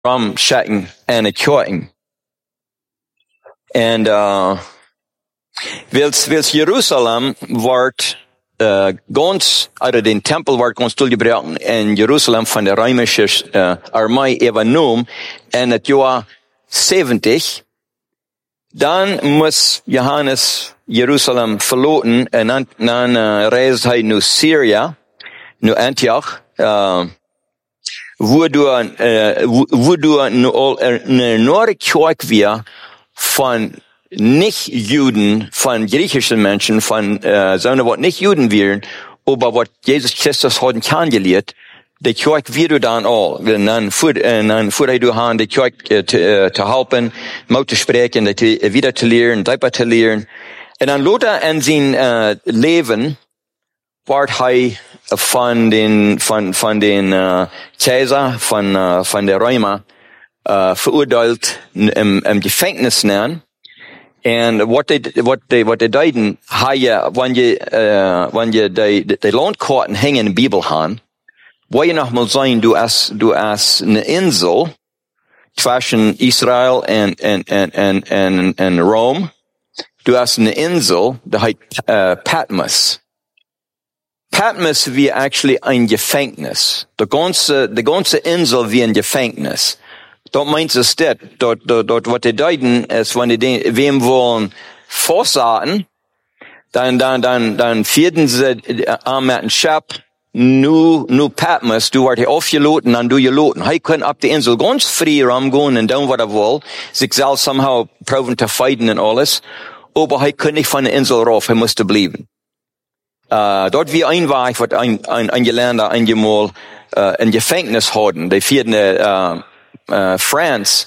ramschacken en het kijken. En wils Jeruzalem wordt ganz, oder den Tempel wordt ganz toegebroken in Jeruzalem van de Römische Armee übernommen in het jaar 70. Dan muss Johannes Jeruzalem verlaten en dan reist hij naar Syrië, naar Antioch, waardoor nu al een enorme kerk weer van Nicht-Juden, von griechischen Menschen, von sondern was nicht Juden wären, aber was Jesus Christus hat kennengelernt, die Kirche wird dann all, und dann fuhr du an, die Kirche zu helfen, mal zu sprechen, wieder zu lehren, weiter zu lehren. Und dann later in sein Leben ward er von den Kaiser, von der Römer, verurteilt im Gefängnis nehmen. En wat de deiden, wanneer je de landkaarten hängen in de Bibel gaan, wil je nog mal zijn, du as een insel, tussen Israël en Rome, du as een insel, dat heet Patmos. Patmos wie actually een gevangenis. De ganze insel wie een gevangenis. Dat meint es dat wat die deuten is, wanneer die wem wollen vastzaten, dan vierden ze aan met een schap, nu Patmos, du wordt hij afgeloten, dan doe je loten. Hij kan op de insel ganz vrij rumgaan en doen wat hij wil, zichzelf somehow proben te fighten en alles, aber hij kan niet van de insel rauf, hij moest blijven. Dort wie een weg, wat een gelernter eenmaal een gevangenis hadden, die vierden France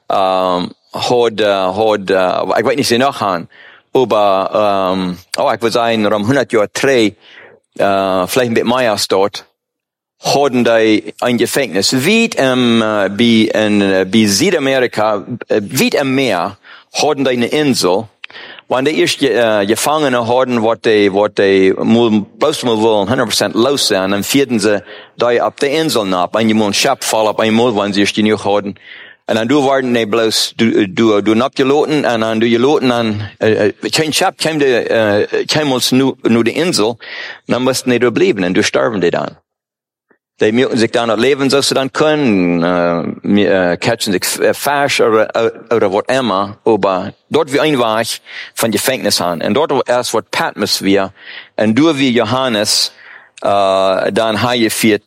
ik weet niet ze nog aan, aber ik wil zeggen, om 100 jaar terug, vielleicht een beetje meer als dort, hadden die een gevangenis. Weit bij Zuid-Amerika, weit im Meer, hadden die een insel, wanneer de eerste gevangenen hadden, wat die bloos maar willen 100% los zijn, dan vierden ze die op de insel na, en je moet een schap vallen op eenmaal, wanneer ze eerst genoeg hadden. En dan worden die bloos, du nap je loten, en dan doe je loten aan, geen schap kwam ons nu de insel, dan moesten die er blijven, en du sterven die dan. Die moeten zich dan het leven zoals ze dan kunnen, catchen zich Fisch oder wat immer, aber dort wie ein Weg von Gefängnis an. Und dort erst wird Patmos wir, und durch wie Johannes, dann heimgeführt,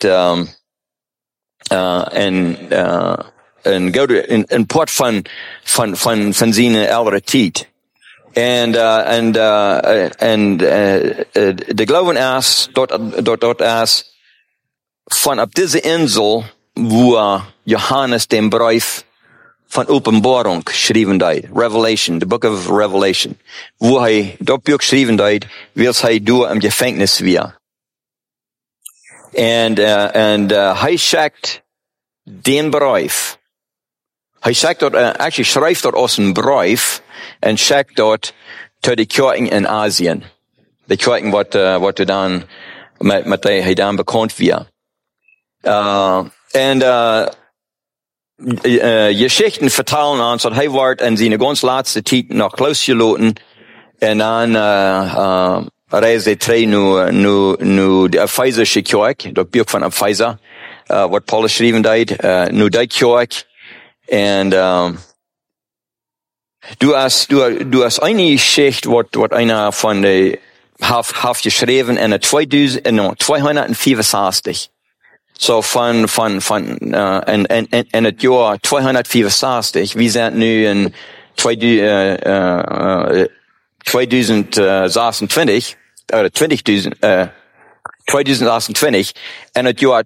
in Port von seiner älteren Zeit. De Glauben erst, dort erst, von ab dieser Insel, wo Johannes den Brief von Openbarung geschrieben hat, Revelation, the book of Revelation, wo dort Buch geschrieben hat, wils durch im Gefängnis wir. Und schickt den Brief. Schickt dort, actually schreibt dort aus einem Brief und schickt dort zu die Kirchen in Asien. Die Kirchen, wat dann, mit der dann bekannt wird. Geschichten vertellen uns, dat hij wordt in zijn ganz laatste tijd nog losgelaten en dan reist hij terug naar de Ephesische kerk, dat boek van Epheser, wat Paulus geschreven heeft, naar die kerk. En du hast eine Geschichte, wat einer von de heeft geschreven in 264. So in het jaar 264, we zijn nu in 2026, 2028, en het jaar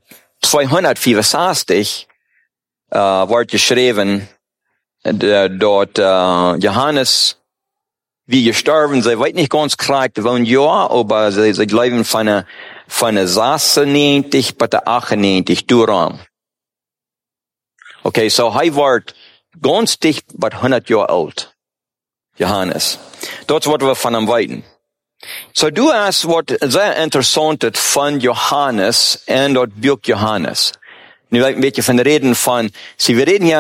264 wordt geschreven dat Johannes wie gestorben, sie weet nicht ganz klar, wann Jahr, aber sie leben von 96 bis 98 durch. Okay, so er wird ganz dicht bei 100 Jahre alt. Johannes. Das wird wir von ihm weiten. So du hast was sehr interessantes von Johannes und das Buch Johannes. Nu ein beetje van reden van, zie we reden hier